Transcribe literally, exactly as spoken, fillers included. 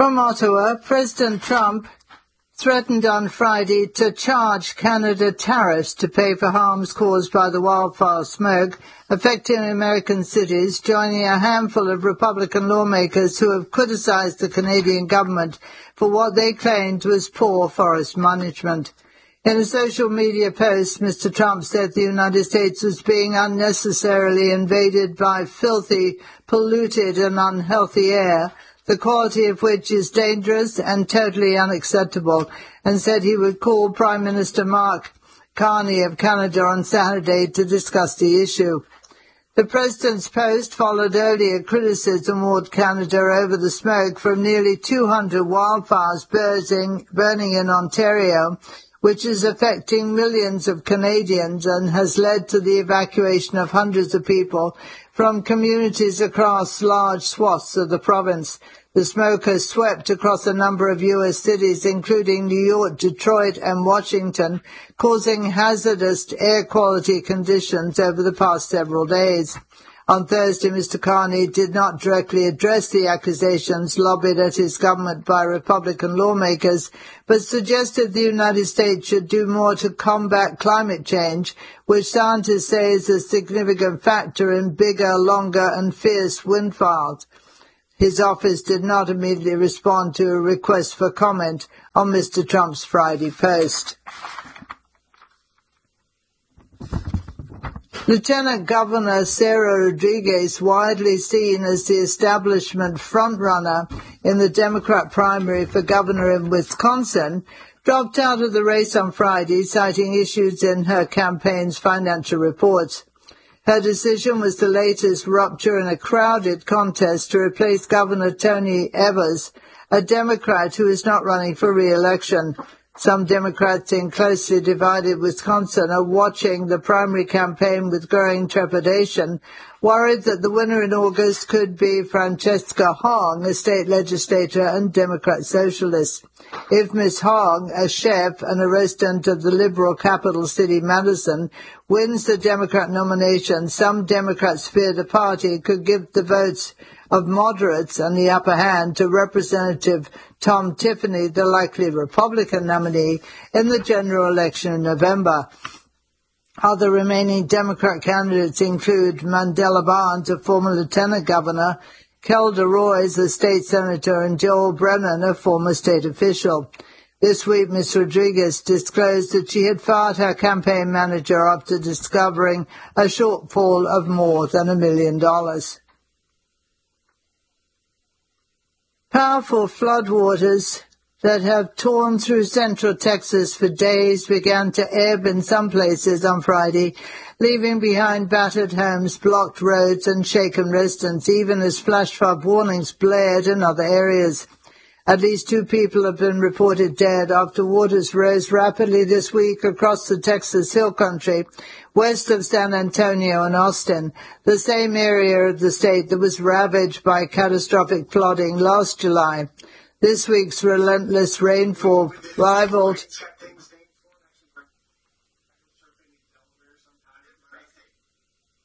From Ottawa, President Trump threatened on Friday to charge Canada tariffs to pay for harms caused by the wildfire smoke affecting American cities, joining a handful of Republican lawmakers who have criticized the Canadian government for what they claimed was poor forest management. In a social media post, Mister Trump said the United States was being unnecessarily invaded by filthy, polluted and unhealthy air, the quality of which is dangerous and totally unacceptable, and said he would call Prime Minister Mark Carney of Canada on Saturday to discuss the issue. The President's post followed earlier criticism toward Canada over the smoke from nearly two hundred wildfires burning, burning in Ontario, which is affecting millions of Canadians and has led to the evacuation of hundreds of people from communities across large swaths of the province. The smoke has swept across a number of U S cities, including New York, Detroit, and Washington, causing hazardous air quality conditions over the past several days. On Thursday, Mister Carney did not directly address the accusations lobbied at his government by Republican lawmakers, but suggested the United States should do more to combat climate change, which scientists say is a significant factor in bigger, longer, and fierce wildfires. His office did not immediately respond to a request for comment on Mister Trump's Friday post. Lieutenant Governor Sarah Rodriguez, widely seen as the establishment frontrunner in the Democrat primary for governor in Wisconsin, dropped out of the race on Friday, citing issues in her campaign's financial reports. Her decision was the latest rupture in a crowded contest to replace Governor Tony Evers, a Democrat who is not running for re-election. Some Democrats in closely divided Wisconsin are watching the primary campaign with growing trepidation, worried that the winner in August could be Francesca Hong, a state legislator and Democrat socialist. If Miz Hong, a chef and a resident of the liberal capital city Madison, wins the Democrat nomination, some Democrats fear the party could give the votes of moderates and the upper hand to Representative Tom Tiffany, the likely Republican nominee, in the general election in November. Other remaining Democrat candidates include Mandela Barnes, a former lieutenant governor, Kelda Roys, a state senator, and Joel Brennan, a former state official. This week, Miz Rodriguez disclosed that she had fired her campaign manager after discovering a shortfall of more than a million dollars. Powerful floodwaters that have torn through central Texas for days began to ebb in some places on Friday, leaving behind battered homes, blocked roads, and shaken residents, even as flash flood warnings blared in other areas. At least two people have been reported dead after waters rose rapidly this week across the Texas Hill Country, west of San Antonio and Austin, the same area of the state that was ravaged by catastrophic flooding last July. This week's relentless rainfall rivaled